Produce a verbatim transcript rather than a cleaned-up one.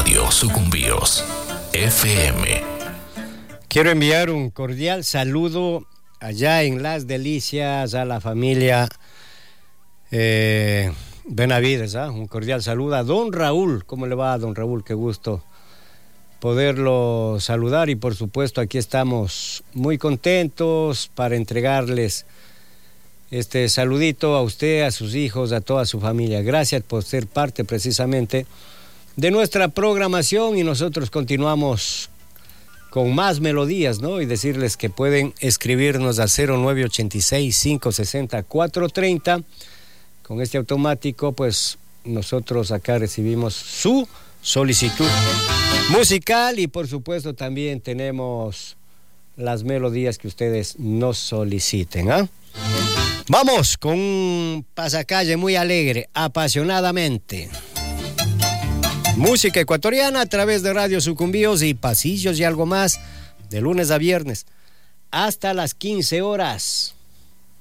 Radio Sucumbíos F M. Quiero enviar un cordial saludo allá en Las Delicias a la familia eh, Benavides, ¿eh? Un cordial saludo a don Raúl. ¿Cómo le va a don Raúl? Qué gusto poderlo saludar, y por supuesto aquí estamos muy contentos para entregarles este saludito a usted, a sus hijos, a toda su familia. Gracias por ser parte precisamente de nuestra programación, y nosotros continuamos con más melodías, ¿no? Y decirles que pueden escribirnos al cero nueve ochenta y seis, cinco sesenta, cuatro treinta. Con este automático, pues nosotros acá recibimos su solicitud musical, y por supuesto también tenemos las melodías que ustedes nos soliciten, ¿ah? ¿eh? Vamos con un pasacalle muy alegre, apasionadamente. Música ecuatoriana a través de Radio Sucumbíos y Pasillos y Algo Más, de lunes a viernes hasta las quince horas.